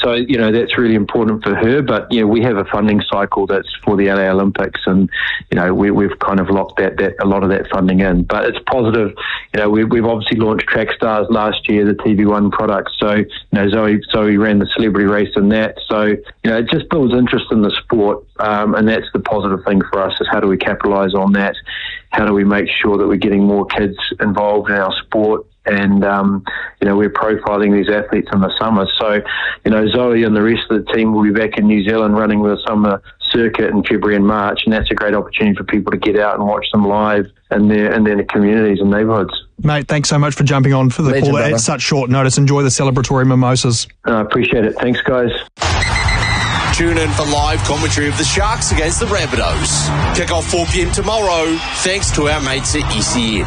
So, that's really important for her. But, we have a funding cycle that's for the LA Olympics, and, we've kind of locked that a lot of that funding in. But it's positive. We've obviously launched Track Stars last year, the TV1 product. So, Zoe ran the celebrity race in that. So, it just builds interest in the sport. And that's the positive thing for us, is how do we capitalise on that? How do we make sure that we're getting more kids involved in our sport? And, we're profiling these athletes in the summer. So, Zoe and the rest of the team will be back in New Zealand running the summer circuit in February and March, and that's a great opportunity for people to get out and watch them live in their communities and neighbourhoods. Mate, thanks so much for jumping on for the call at such short notice. Enjoy the celebratory mimosas. I appreciate it. Thanks, guys. Tune in for live commentary of the Sharks against the Rabbitohs. Kick off 4 p.m. tomorrow, thanks to our mates at ECN.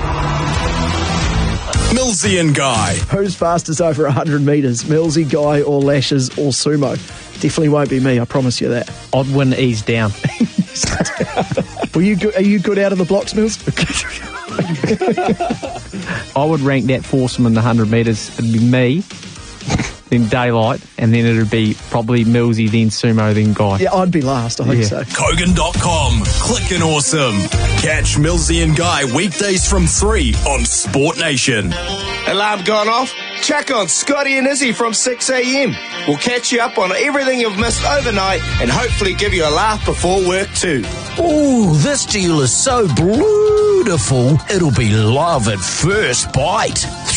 Millsy and Guy. Who's fastest over 100 metres? Millsy, Guy, or Lashes, or Sumo? Definitely won't be me, I promise you that. Odd win, ease down. Are you good out of the blocks, Mills? I would rank that foursome in the 100 metres. It'd be me, then Daylight, and then it'd be probably Millsy, then Sumo, then Guy. Yeah, I'd be last, I think so. Kogan.com. Clickin' awesome. Catch Millsy and Guy weekdays from 3 on Sport Nation. Alarm gone off? Check on Scotty and Izzy from 6 a.m. We'll catch you up on everything you've missed overnight and hopefully give you a laugh before work too. Ooh, this deal is so beautiful, it'll be love at first bite.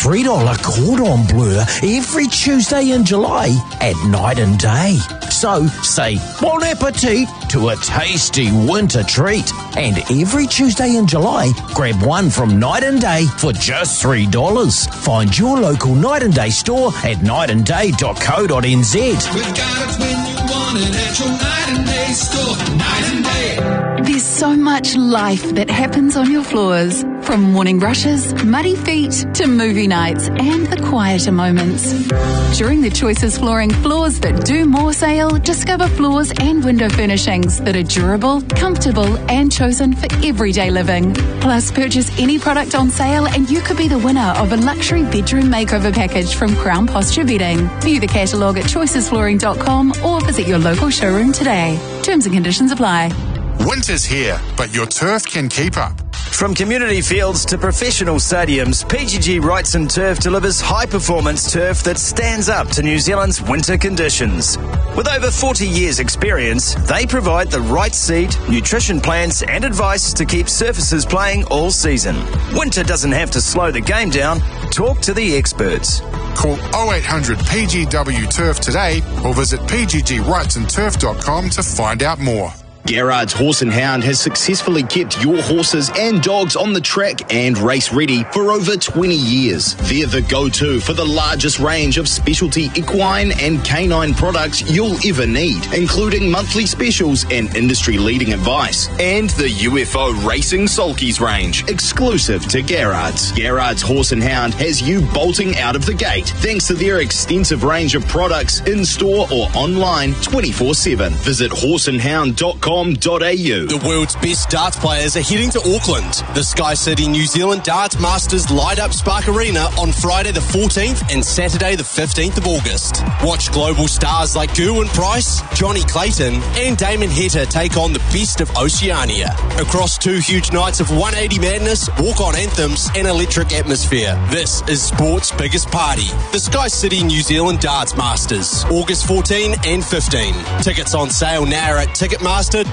$3 cordon bleu every Tuesday in July at night and day. So say bon appetit to a tasty winter treat. And every Tuesday in July, grab one from Night and Day for just $3. Find your local Night and Day store at nightandday.co.nz. We've got it when you want it at your Night and Day store. Night and Day. There's so much life that happens on your floors. From morning rushes, muddy feet, to movie nights and the quieter moments. During the Choices Flooring Floors That Do More sale, discover floors and window furnishings that are durable, comfortable and chosen for everyday living. Plus, purchase any product on sale and you could be the winner of a luxury bedroom makeover package from Crown Posture Bedding. View the catalogue at choicesflooring.com or visit your local showroom today. Terms and conditions apply. Winter's here, but your turf can keep up. From community fields to professional stadiums, PGG Wrightson Turf delivers high-performance turf that stands up to New Zealand's winter conditions. With over 40 years' experience, they provide the right seed, nutrition plans and advice to keep surfaces playing all season. Winter doesn't have to slow the game down. Talk to the experts. Call 0800 PGW Turf today or visit pggwrightsonturf.com to find out more. Garrard's Horse and Hound has successfully kept your horses and dogs on the track and race ready for over 20 years. They're the go-to for the largest range of specialty equine and canine products you'll ever need, including monthly specials and industry-leading advice. And the UFO Racing Sulkies range, exclusive to Garrard's. Garrard's Horse and Hound has you bolting out of the gate thanks to their extensive range of products in-store or online 24/7. Visit horseandhound.com. The world's best darts players are heading to Auckland. The Sky City New Zealand Darts Masters light up Spark Arena on Friday the 14th and Saturday the 15th of August. Watch global stars like Gerwyn Price, Johnny Clayton and Damon Heta take on the best of Oceania. Across 2 huge nights of 180 madness, walk-on anthems and electric atmosphere. This is sport's biggest party. The Sky City New Zealand Darts Masters, August 14 and 15. Tickets on sale now at Ticketmaster.co.nz.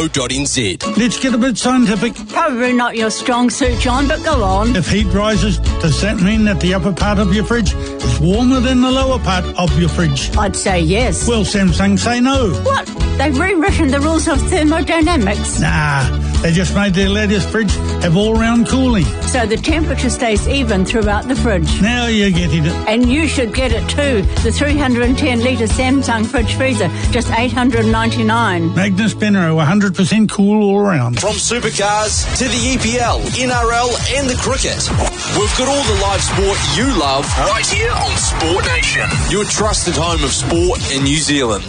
Let's get a bit scientific. Probably not your strong suit, John, but go on. If heat rises, does that mean that the upper part of your fridge is warmer than the lower part of your fridge? I'd say yes. Well, Samsung say no. What? They've rewritten the rules of thermodynamics? Nah, they just made their latest fridge have all-round cooling. So the temperature stays even throughout the fridge. Now you're getting it. And you should get it too. The 310-litre Samsung fridge freezer, just $899. Magnus Benro, 100% cool all around. From supercars to the EPL, NRL and the cricket, we've got all the live sport you love right here on Sport Nation. Your trusted home of sport in New Zealand.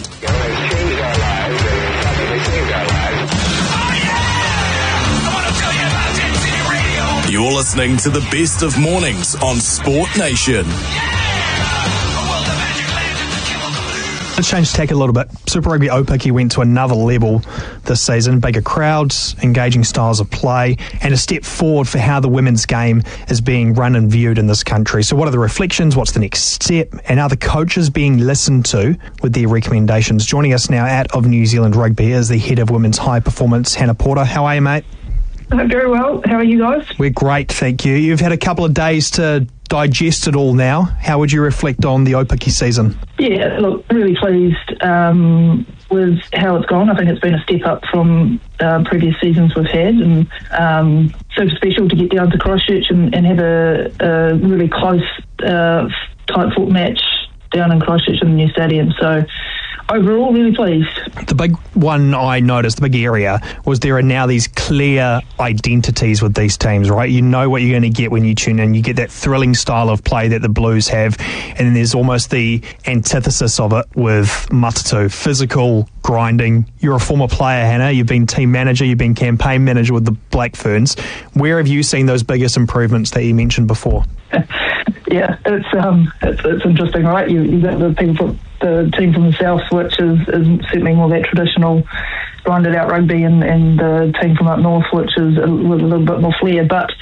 You're listening to the best of mornings on Sport Nation. Let's change tack a little bit. Super Rugby Aupiki went to another level this season. Bigger crowds, engaging styles of play, and a step forward for how the women's game is being run and viewed in this country. So what are the reflections? What's the next step? And are the coaches being listened to with their recommendations? Joining us now out of New Zealand Rugby is the head of women's high performance, Hannah Porter. How are you, mate? Very well. How are you guys? We're great, thank you. You've had a couple of days to digest it all now. How would you reflect on the Aupiki season? Yeah, look, really pleased with how it's gone. I think it's been a step up from previous seasons we've had, and super special to get down to Christchurch and have a really close, tight-fought match down in Christchurch in the new stadium. So overall, really pleased. The big one I noticed, the big area, was there are now these clear identities with these teams, right? You know what you're going to get when you tune in. You get that thrilling style of play that the Blues have, and then there's almost the antithesis of it with Matatu. Physical, grinding. You're a former player, Hannah. You've been team manager, you've been campaign manager with the Black Ferns. Where have you seen those biggest improvements that you mentioned before? Yeah, it's interesting, right? You got the team from the south, which is certainly more that traditional grinded out rugby, and the team from up north, which is with a little bit more flair. But